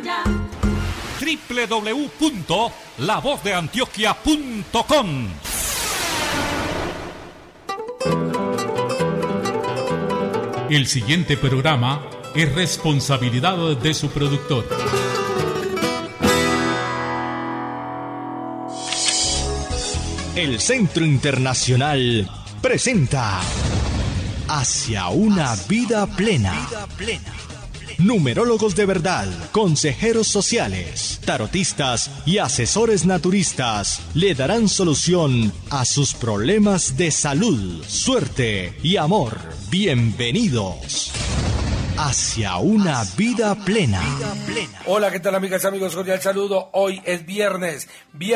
www.lavozdeantioquia.com. El siguiente programa es responsabilidad de su productor. El Centro Internacional presenta Hacia una vida plena. Numerólogos de verdad, consejeros sociales, tarotistas y asesores naturistas le darán solución a sus problemas de salud, suerte y amor. Bienvenidos hacia una vida plena. Hola, ¿qué tal, amigas y amigos? Cordial saludo. Hoy es viernes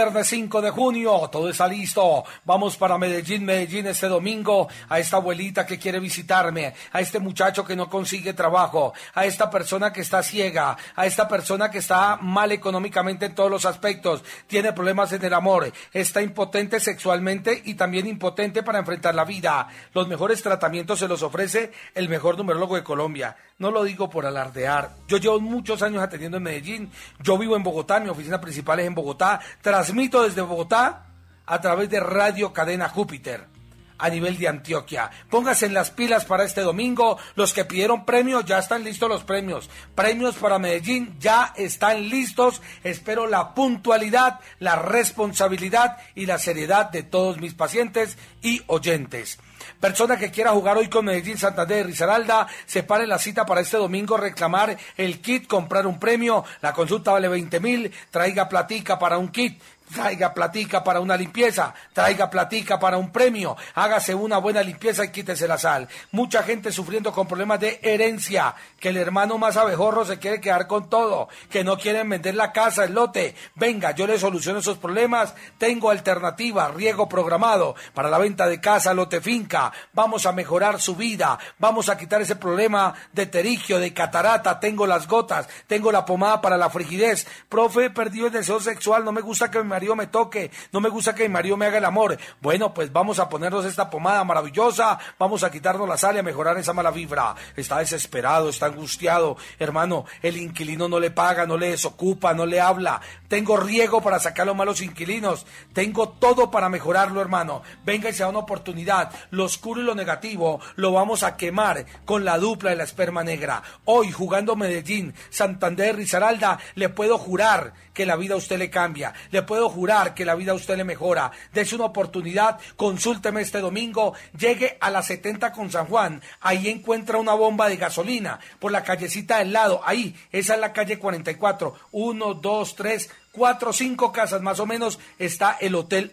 5 de junio, todo está listo. Vamos para Medellín este domingo, a esta abuelita que quiere visitarme, a este muchacho que no consigue trabajo, a esta persona que está ciega, a esta persona que está mal económicamente en todos los aspectos, tiene problemas en el amor, está impotente sexualmente y también impotente para enfrentar la vida. Los mejores tratamientos se los ofrece el mejor numerólogo de Colombia. No lo digo por alardear. Yo llevo muchos años atendiendo en Medellín. Yo vivo en Bogotá, mi oficina principal es en Bogotá. Transmito desde Bogotá a través de Radio Cadena Júpiter a nivel de Antioquia. Pónganse en las pilas para este domingo. Los que pidieron premios, ya están listos los premios. Premios para Medellín ya están listos. Espero la puntualidad, la responsabilidad y la seriedad de todos mis pacientes y oyentes. Persona que quiera jugar hoy con Medellín, Santander y Risaralda, separe la cita para este domingo, reclamar el kit, comprar un premio. La consulta vale 20.000, traiga platica para un kit. Traiga platica para una limpieza, traiga platica para un premio, hágase una buena limpieza y quítese la sal. Mucha gente sufriendo con problemas de herencia, que el hermano más abejorro se quiere quedar con todo, que no quieren vender la casa, el lote. Venga, yo le soluciono esos problemas, tengo alternativa, riego programado para la venta de casa, lote, finca. Vamos a mejorar su vida, vamos a quitar ese problema de terigio, de catarata, tengo las gotas, tengo la pomada para la frigidez. Profe, he perdido el deseo sexual, no me gusta que mi marido me toque, no me gusta que mi marido me haga el amor. Bueno, pues vamos a ponernos esta pomada maravillosa, vamos a quitarnos la sal y a mejorar esa mala vibra. Está desesperado, está angustiado, hermano, el inquilino no le paga, no le desocupa, no le habla. Tengo riego para sacar los malos inquilinos, tengo todo para mejorarlo, hermano. Venga y se da una oportunidad. Lo oscuro y lo negativo lo vamos a quemar con la dupla de la esperma negra. Hoy, jugando Medellín, Santander y Risaralda, le puedo jurar que la vida a usted le cambia, le puedo jurar que la vida a usted le mejora. Dese una oportunidad, consúlteme este domingo, llegue a la 70 con San Juan, ahí encuentra una bomba de gasolina, por la callecita del lado, ahí, esa es la calle 44, 1, 2, 3, 4, 5 casas más o menos, está el Hotel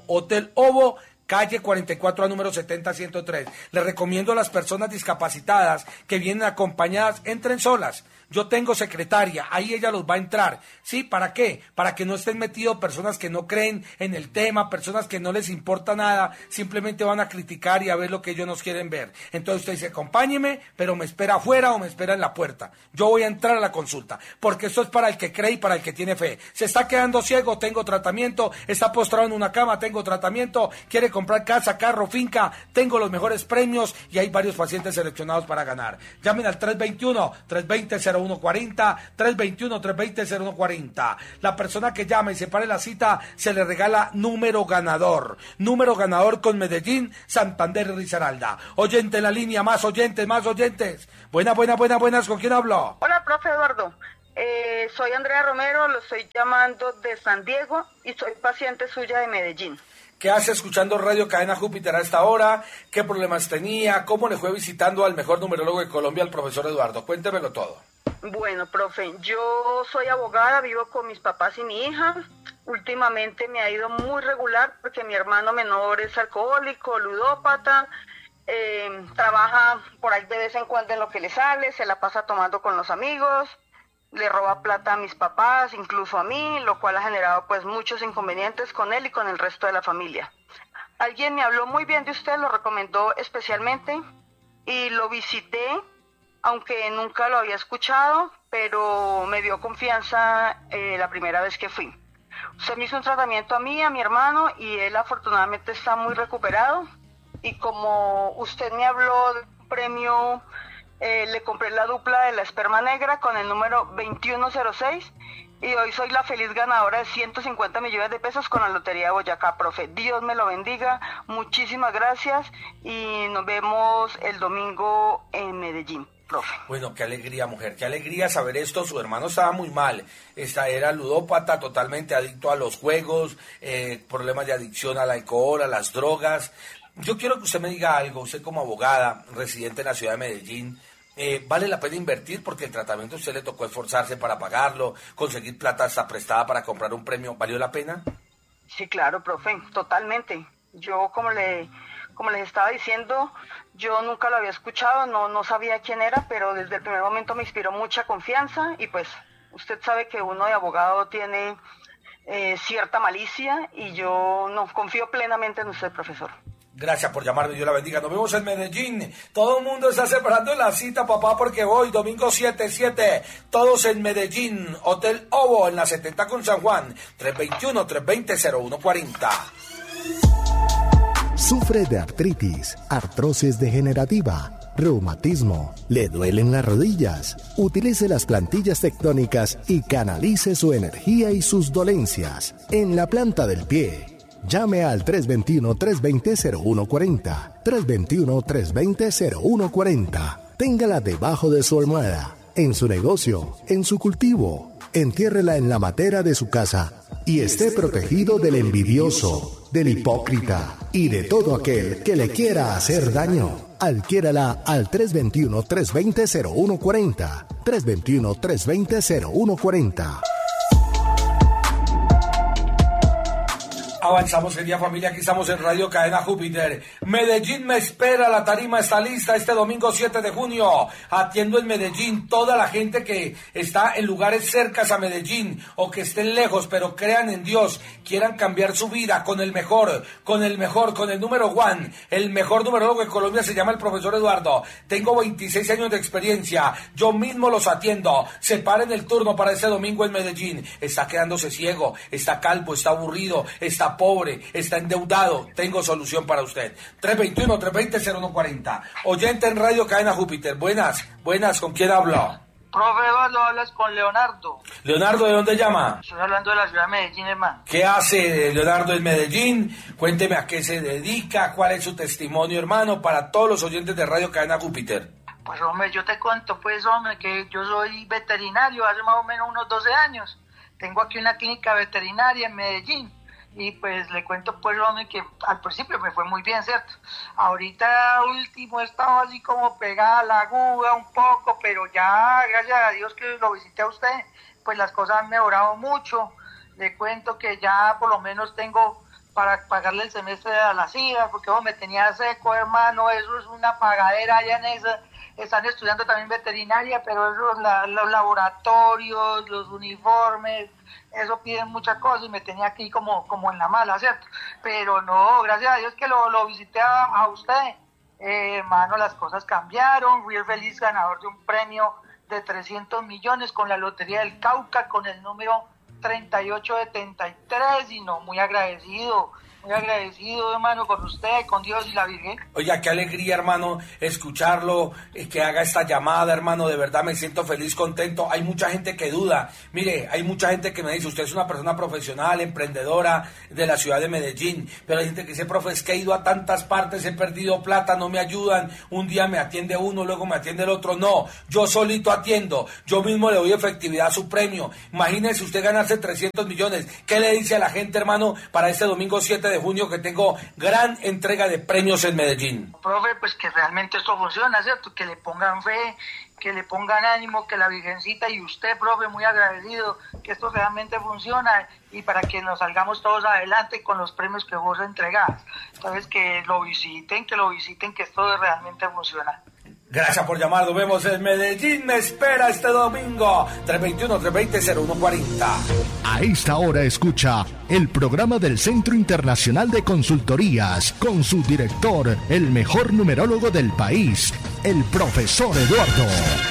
Ovo, calle 44 a número 70-103. Les recomiendo a las personas discapacitadas que vienen acompañadas, entren solas. Yo tengo secretaria, ahí ella los va a entrar. ¿Sí? ¿Para qué? Para que no estén metidos personas que no creen en el tema, personas que no les importa nada, simplemente van a criticar y a ver lo que ellos nos quieren ver. Entonces usted dice, acompáñeme, pero me espera afuera o me espera en la puerta. Yo voy a entrar a la consulta, porque esto es para el que cree y para el que tiene fe. Se está quedando ciego, tengo tratamiento. Está postrado en una cama, tengo tratamiento. Quiere comprar casa, carro, finca, tengo los mejores premios y hay varios pacientes seleccionados para ganar. Llamen al 321-320-0140, 321-320-0140. La persona que llame y separe la cita se le regala número ganador con Medellín, Santander y Risaralda. Oyente en la línea, más oyentes. Buenas, ¿con quién hablo? Hola, profe Eduardo. Soy Andrea Romero, lo estoy llamando de San Diego y soy paciente suya de Medellín. ¿Qué hace escuchando Radio Cadena Júpiter a esta hora? ¿Qué problemas tenía? ¿Cómo le fue visitando al mejor numerólogo de Colombia, al profesor Eduardo? Cuéntemelo todo. Bueno, profe, yo soy abogada, vivo con mis papás y mi hija. Últimamente me ha ido muy regular porque mi hermano menor es alcohólico, ludópata, trabaja por ahí de vez en cuando en lo que le sale, se la pasa tomando con los amigos, le roba plata a mis papás, incluso a mí, lo cual ha generado pues muchos inconvenientes con él y con el resto de la familia. Alguien me habló muy bien de usted, lo recomendó especialmente y lo visité, aunque nunca lo había escuchado, pero me dio confianza la primera vez que fui. Usted me hizo un tratamiento a mí, a mi hermano, y él afortunadamente está muy recuperado. Y como usted me habló de un premio le compré la dupla de la esperma negra con el número 2106 y hoy soy la feliz ganadora de 150 millones de pesos con la Lotería de Boyacá, profe. Dios me lo bendiga, muchísimas gracias y nos vemos el domingo en Medellín, profe. Bueno, qué alegría, mujer, qué alegría saber esto. Su hermano estaba muy mal, era ludópata, totalmente adicto a los juegos, problemas de adicción al alcohol, a las drogas. Yo quiero que usted me diga algo, usted como abogada, residente en la ciudad de Medellín, ¿vale la pena invertir? Porque el tratamiento a usted le tocó esforzarse para pagarlo, conseguir plata hasta prestada para comprar un premio, ¿valió la pena? Sí, claro, profe, totalmente. Yo, como les estaba diciendo, yo nunca lo había escuchado, no sabía quién era, pero desde el primer momento me inspiró mucha confianza y pues usted sabe que uno de abogado tiene cierta malicia y yo no confío plenamente en usted, profesor. Gracias por llamarme, Dios la bendiga. Nos vemos en Medellín. Todo el mundo está separando la cita, papá, porque voy domingo 7/7. Todos en Medellín, Hotel Ovo, en la 70 con San Juan. 321-320-0140. Sufre de artritis, artrosis degenerativa, reumatismo, le duelen las rodillas. Utilice las plantillas tectónicas y canalice su energía y sus dolencias en la planta del pie. Llame al 321-320-0140. 321-320-0140. Téngala debajo de su almohada, en su negocio, en su cultivo. Entiérrela en la matera de su casa y esté protegido del envidioso, del hipócrita y de todo aquel que le quiera hacer daño. Adquiérala al 321-320-0140. 321-320-0140. Avanzamos, querida familia, aquí estamos en Radio Cadena Júpiter. Medellín me espera, la tarima está lista este domingo 7 de junio. Atiendo en Medellín toda la gente que está en lugares cercas a Medellín o que estén lejos, pero crean en Dios, quieran cambiar su vida con el mejor, con el número one, el mejor numerólogo de Colombia se llama el profesor Eduardo. Tengo 26 años de experiencia, yo mismo los atiendo. Separen el turno para este domingo en Medellín. Está quedándose ciego, está calvo, está aburrido, está pobre, está endeudado, tengo solución para usted. 321-320-0140. Oyente en Radio Cadena Júpiter. Buenas, ¿con quién hablo? Profe Eduardo, hablas con Leonardo. Leonardo, ¿de dónde llama? Estoy hablando de la ciudad de Medellín, hermano. ¿Qué hace Leonardo en Medellín? Cuénteme a qué se dedica, cuál es su testimonio, hermano, para todos los oyentes de Radio Cadena Júpiter. Pues, hombre, yo te cuento, que yo soy veterinario hace más o menos unos 12 años. Tengo aquí una clínica veterinaria en Medellín. Y pues le cuento, pues, hombre, que al principio me fue muy bien, ¿cierto? Ahorita último he estado así como pegada a la aguja un poco, pero ya, gracias a Dios que lo visité a usted, pues las cosas han mejorado mucho. Le cuento que ya por lo menos tengo para pagarle el semestre a las hijas, porque me tenía seco, hermano, eso es una pagadera allá en esa. Están estudiando también veterinaria, pero eso, los laboratorios, los uniformes, eso piden muchas cosas y me tenía aquí como en la mala, ¿cierto? Pero no, gracias a Dios que lo visité a usted, hermano, las cosas cambiaron. Fui el feliz ganador de un premio de 300 millones con la Lotería del Cauca, con el número 3873, y no, muy agradecido, hermano, con usted, con Dios y la Virgen. Oiga, qué alegría, hermano, escucharlo, que haga esta llamada, hermano, de verdad me siento feliz, contento. Hay mucha gente que duda, mire, hay mucha gente que me dice, usted es una persona profesional, emprendedora de la ciudad de Medellín, pero hay gente que dice, profe, es que he ido a tantas partes, he perdido plata, no me ayudan, un día me atiende uno, luego me atiende el otro. No, yo solito atiendo, yo mismo le doy efectividad a su premio. Imagínese usted ganarse 300 millones, ¿qué le dice a la gente, hermano, para este domingo 7 de junio que tengo gran entrega de premios en Medellín? Profe, pues que realmente esto funciona, ¿cierto? Que le pongan fe, que le pongan ánimo, que la Virgencita y usted, profe, muy agradecido, que esto realmente funciona y para que nos salgamos todos adelante con los premios que vos entregás. Entonces que lo visiten, que esto realmente funciona. Gracias por llamar, nos vemos en Medellín, me espera este domingo, 321-320-0140. A esta hora escucha el programa del Centro Internacional de Consultorías con su director, el mejor numerólogo del país, el profesor Eduardo.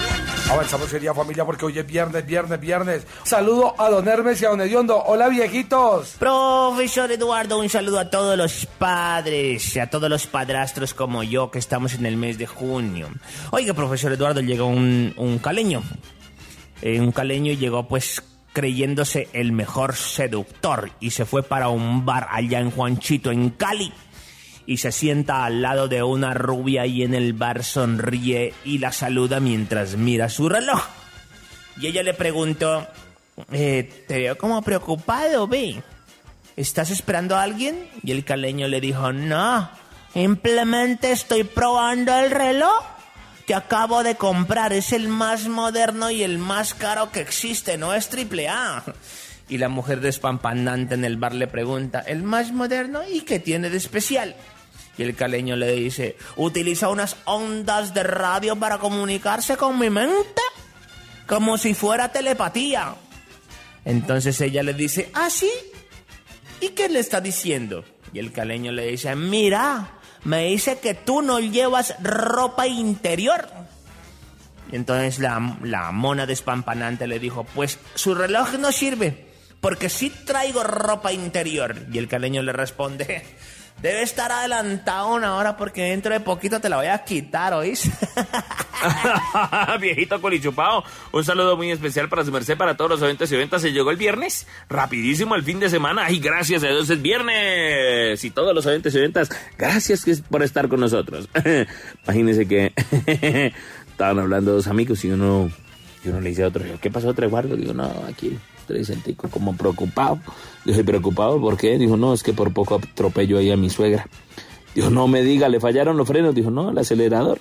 Avanzamos, querida familia, porque hoy es viernes. Saludo a don Hermes y a don Hediondo. Hola, viejitos. Profesor Eduardo, un saludo a todos los padres, a todos los padrastros como yo, que estamos en el mes de junio. Oiga, profesor Eduardo, llegó un caleño. Un caleño llegó pues creyéndose el mejor seductor y se fue para un bar allá en Juanchito, en Cali. Y se sienta al lado de una rubia y en el bar sonríe y la saluda mientras mira su reloj. Y ella le preguntó, te veo como preocupado, ve. ¿Estás esperando a alguien? Y el caleño le dijo, no, simplemente estoy probando el reloj que acabo de comprar. Es el más moderno y el más caro que existe, no es AAA. Y la mujer despampanante en el bar le pregunta, ¿el más moderno y qué tiene de especial? Y el caleño le dice, utiliza unas ondas de radio para comunicarse con mi mente, como si fuera telepatía. Entonces ella le dice, ¿ah, sí? ¿Y qué le está diciendo? Y el caleño le dice, mira, me dice que tú no llevas ropa interior. Y entonces la mona despampanante le dijo, pues su reloj no sirve, porque sí traigo ropa interior. Y el caleño le responde, debe estar adelantado una hora porque dentro de poquito te la voy a quitar, ¿oís? Viejito colichupado, un saludo muy especial para su merced, para todos los oyentes y oyentas. Se llegó el viernes, rapidísimo el fin de semana, y gracias a Dios es viernes. Y todos los oyentes y oyentas, gracias por estar con nosotros. Imagínense que estaban hablando dos amigos y uno le dice a otro, ¿qué pasó, Treguardo? Digo, no, aquí estoy sentido como preocupado. Dije, ¿preocupado por qué? Dijo, no, es que por poco atropello ahí a mi suegra. Dijo, no me diga, ¿le fallaron los frenos? Dijo, no, el acelerador.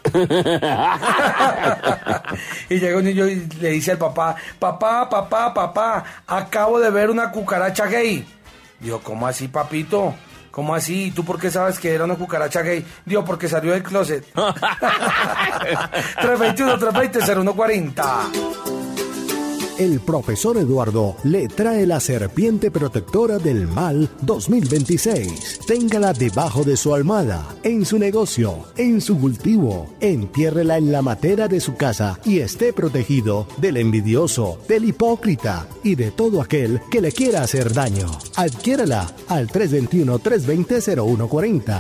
Y llega un niño y le dice al papá, papá, acabo de ver una cucaracha gay. Dijo, ¿cómo así, papito? ¿Cómo así? ¿Y tú por qué sabes que era una cucaracha gay? Digo, porque salió del closet. 321-320-0140. El profesor Eduardo le trae la serpiente protectora del mal 2026. Téngala debajo de su almohada, en su negocio, en su cultivo. Entiérrela en la matera de su casa y esté protegido del envidioso, del hipócrita y de todo aquel que le quiera hacer daño. Adquiérala al 321-320-0140.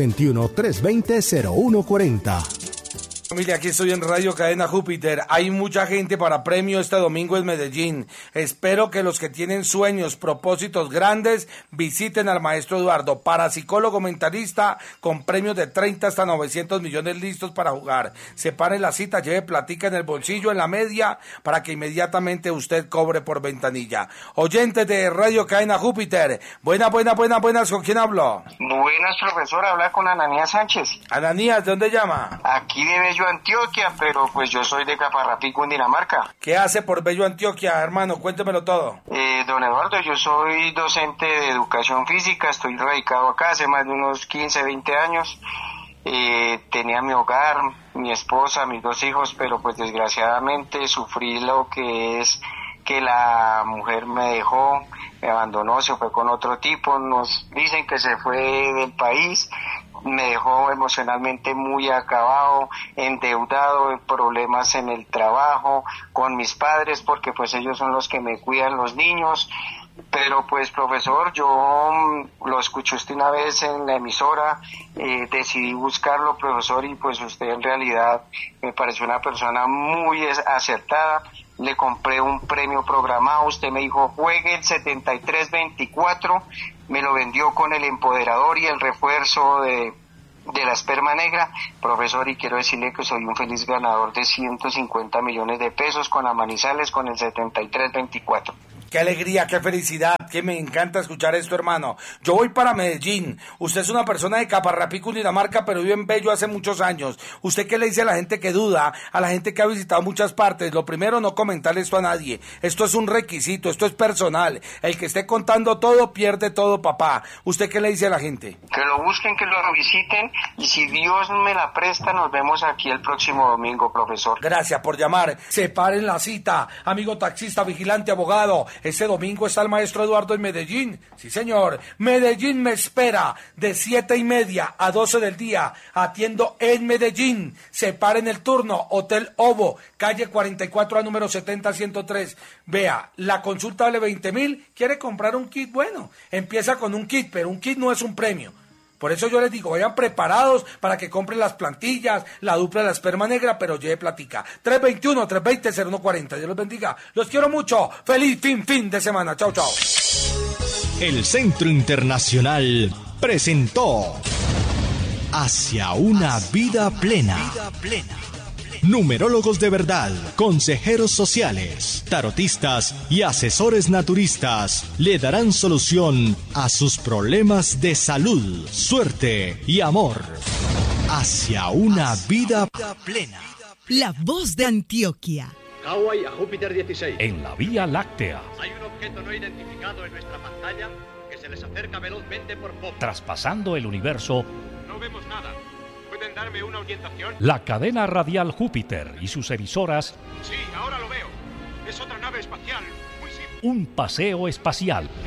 321-320-0140. Familia, aquí estoy en Radio Cadena Júpiter. Hay mucha gente para premio este domingo en Medellín. Espero que los que tienen sueños, propósitos grandes, visiten al maestro Eduardo, parapsicólogo mentalista, con premios de 30 hasta 900 millones listos para jugar. Separe la cita, lleve platica en el bolsillo, en la media, para que inmediatamente usted cobre por ventanilla. Oyentes de Radio Cadena Júpiter, buenas, ¿con quién hablo? Buenas, profesor, habla con Ananías Sánchez. Ananías, ¿de dónde llama? Aquí de Bello, Antioquia, pero pues yo soy de Caparrapí, Cundinamarca. ¿Qué hace por Bello, Antioquia, hermano? Cuéntemelo todo. Don Eduardo, yo soy docente de educación física, estoy radicado acá hace más de unos 15, 20 años. Tenía mi hogar, mi esposa, mis 2 hijos, pero pues desgraciadamente sufrí lo que es que la mujer me dejó, me abandonó, se fue con otro tipo, nos dicen que se fue del país. Me dejó emocionalmente muy acabado, endeudado, en problemas en el trabajo, con mis padres, porque pues ellos son los que me cuidan los niños. Pero pues, profesor, yo lo escuché usted una vez en la emisora, decidí buscarlo, profesor, y pues usted en realidad me pareció una persona muy acertada. Le compré un premio programado, usted me dijo, juegue el 7324, me lo vendió con el empoderador y el refuerzo de la esperma negra, profesor, y quiero decirle que soy un feliz ganador de 150 millones de pesos con la Manizales, con el 7324. Qué alegría, qué felicidad, que me encanta escuchar esto, hermano. Yo voy para Medellín. Usted es una persona de Caparrapí, Cundinamarca, pero vive en Bello hace muchos años. ¿Usted qué le dice a la gente que duda, a la gente que ha visitado muchas partes? Lo primero, no comentarle esto a nadie. Esto es un requisito, esto es personal. El que esté contando todo, pierde todo, papá. ¿Usted qué le dice a la gente? Que lo busquen, que lo visiten, y si Dios me la presta, nos vemos aquí el próximo domingo, profesor. Gracias por llamar. Separen la cita. Amigo taxista, vigilante, abogado. Este domingo está el maestro Eduardo en Medellín. Sí, señor. Medellín me espera de 7:30 a 12 del día. Atiendo en Medellín. Separen el turno. Hotel Ovo, calle 44 a número 70-103. Vea, la consulta vale 20.000. ¿Quiere comprar un kit? Bueno, empieza con un kit, pero un kit no es un premio. Por eso yo les digo, vayan preparados para que compren las plantillas, la dupla de la esperma negra, pero lleve platica. 321-320-0140. Dios los bendiga. Los quiero mucho. Feliz fin de semana. Chao, chao. El Centro Internacional presentó Hacia una vida plena. Numerólogos de verdad, consejeros sociales, tarotistas y asesores naturistas le darán solución a sus problemas de salud, suerte y amor. Hacia una vida plena. La voz de Antioquia. Hawái a Júpiter 16. En la Vía Láctea. Hay un objeto no identificado en nuestra pantalla que se les acerca velozmente por poco. Traspasando el universo. No vemos nada. ¿Pueden darme una orientación? La cadena radial Júpiter y sus emisoras. Sí, ahora lo veo. Es otra nave espacial. Muy simple. Un paseo espacial.